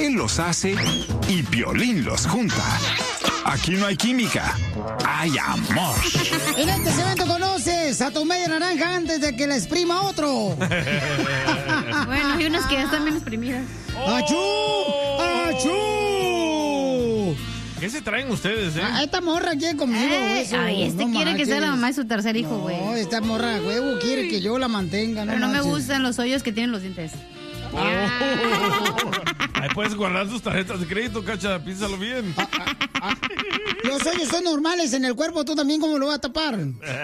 Él los hace y Piolín los junta. Aquí no hay química, hay amor. En este segmento conoces a tu media naranja antes de que la exprima otro. Bueno, hay unas que ya están bien exprimidas. ¡Achú! ¡Achú! ¿Qué se traen ustedes, Esta morra quiere conmigo, güey. Ay, No quiere que sea la manches. mamá de su tercer hijo, güey. No, esta morra, huevo, quiere que yo la mantenga. Pero no me manches. gustan los hoyos que tienen los dientes. Ahí puedes guardar tus tarjetas de crédito, Cacha, piénsalo bien. Los hoyos son normales en el cuerpo, tú también, ¿cómo lo vas a tapar?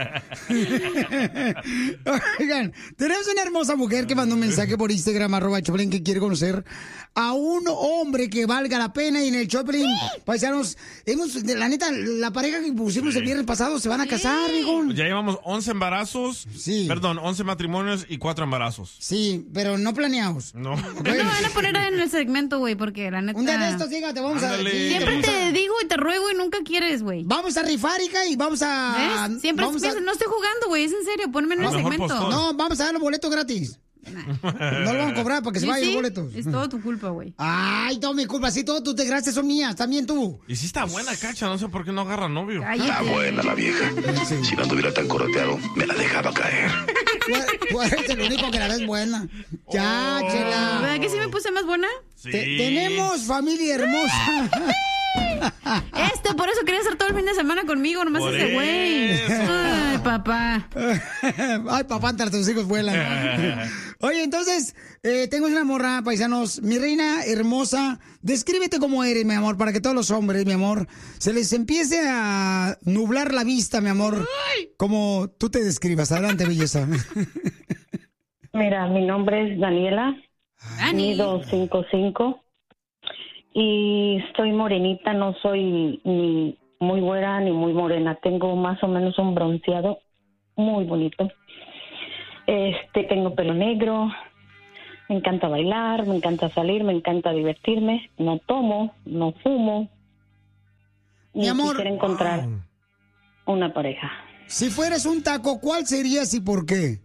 Oigan, tenemos una hermosa mujer que mandó un mensaje por Instagram, @Choplin, que quiere conocer a un hombre que valga la pena. Y en el Choplin, paisanos, la neta, la pareja que pusimos el viernes pasado se van a casar, hijo. Ya llevamos 11 embarazos, Sí. perdón, 11 matrimonios y 4 embarazos. Sí, pero no planeados. No. No me van a poner en el segmento, güey, porque la neta... Un día de estos, fíjate, vamos Ándale. a... sí, Siempre vamos te a- digo y te ruego y nunca quieres, güey. Vamos a rifar, hija, y vamos a... ¿Ves? Siempre vamos a- piensas, no estoy jugando, güey, es en serio, ponme en A el lo mejor segmento. postor. No, vamos a dar los boletos gratis. No lo vamos a cobrar para que se Sí, vayan sí, los boletos. es todo tu culpa, güey. Ay, todo mi culpa, sí, todo tus desgracias son mías, también tú. Y sí está buena, Cacha, no sé por qué no agarra novio. Está buena la vieja. Si no anduviera tan coroteado, me la dejaba caer. Tú eres el único que la ves buena. Ya, chela. ¿Verdad que sí me puse más buena? Sí. Tenemos familia hermosa. Por eso quería hacer todo el fin de semana conmigo, nomás Por ese güey. eso. Ay, papá. Ay, papá, hasta tus hijos vuelan. Oye, entonces, tengo una morra, paisanos. Mi reina hermosa, descríbete cómo eres, mi amor, para que todos los hombres, mi amor, se les empiece a nublar la vista, mi amor, como tú te describas. Adelante, belleza. Mira, mi nombre es Daniela, mido 5'5", y estoy morenita, no soy ni muy güera ni muy morena, tengo más o menos un bronceado muy bonito. Tengo pelo negro, me encanta bailar, me encanta salir, me encanta divertirme, no tomo, no fumo. Mi y amor. quisiera encontrar una pareja. Si fueras un taco, ¿cuál serías y por qué?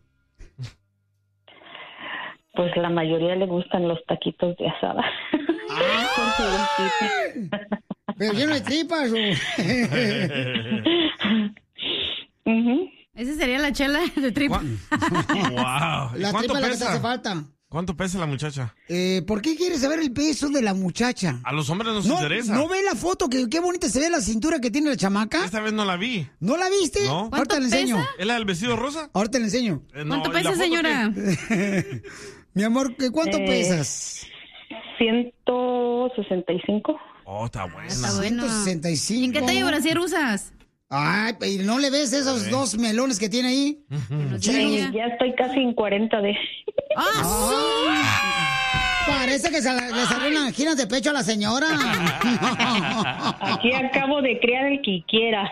Pues la mayoría le gustan los taquitos de asada. Con su dulcito. Pero lleno de tripas. Ujú. Esa sería la chela de tripa. Wow. La ¿Cuánto tripa es la que te pesa? hace falta. ¿Cuánto pesa la muchacha? ¿Por qué quieres saber el peso de la muchacha? A los hombres nos No, interesa. ¿no ve la foto? Qué bonita se ve la cintura que tiene la chamaca. Esta vez no la vi. ¿No la viste? No. Ahorita le enseño. pesa? ¿Es la del vestido rosa? Ahorita le enseño. No, ¿Cuánto ¿y la pesa, foto señora? qué? Mi amor, ¿cuánto pesas? 165. Oh, está buena. Está bueno. 165. ¿En qué talla brasier usas? Ay, ¿y no le ves esos dos melones que tiene ahí? Sí. Ya estoy casi en 40 de... Parece que le salió una angina de pecho a la señora. Aquí acabo de criar el que quiera.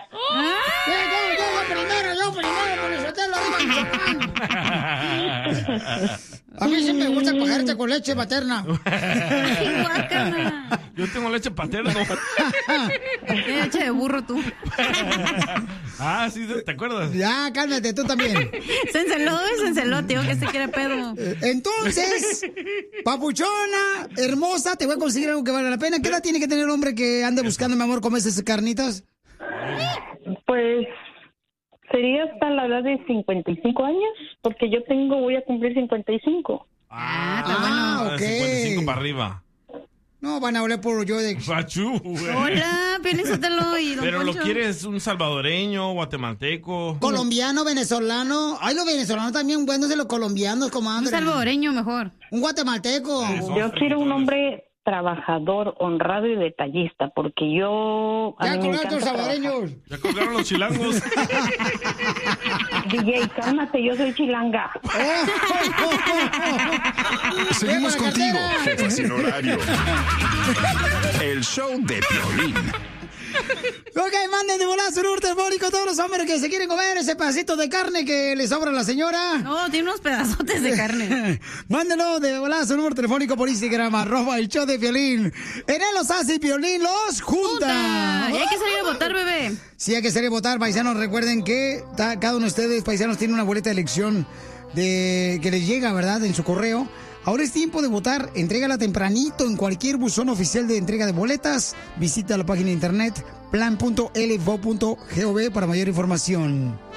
Yo primero, por eso te lo digo. A mí sí me gusta cogerte con leche materna. Ay, guácala. Yo tengo leche paterna. Qué leche de burro tú. Ah, sí, ¿te acuerdas? Ya, cálmate, tú también. Se enceló, tío, que se quiere pedo. Entonces, papuchona, hermosa, te voy a conseguir algo que valga la pena. ¿Qué edad tiene que tener el hombre que ande buscando, mi amor, comer esas carnitas? Pues sería hasta la edad de 55 años, porque yo voy a cumplir 55. Está bueno. ok. 55 para arriba. No, van a hablar por yo de... Pachú, güey. Hola, Piolín y don Pero lo Poncho. quieres un salvadoreño, guatemalteco. Colombiano, venezolano. Ay, los venezolanos también, buenos de los colombianos, Un comadre. salvadoreño mejor. Un guatemalteco. Yo quiero un hombre trabajador, honrado y detallista, porque yo... a Ya mí me colgaron los encanta trabajar. salvadoreños. Ya colgaron los chilangos. DJ, cálmate, yo soy chilanga. Seguimos ¡Lleva la contigo, cartera! jefa sin horario. El show de Piolín. Ok, manden de volada su número telefónico a todos los hombres que se quieren comer ese pedacito de carne que le sobra a la señora. No, tiene unos pedazotes de carne. Mándenlo de volada su número telefónico por Instagram, @el show de Piolín. En él los hace y Piolín los junta. Y hay que salir a votar, bebé. Sí, hay que salir a votar, paisanos. Recuerden que cada uno de ustedes, paisanos, tiene una boleta de elección que les llega, ¿verdad? En su correo Ahora es tiempo de votar. Entrégala tempranito en cualquier buzón oficial de entrega de boletas. Visita la página de internet plan.lvo.gov para mayor información.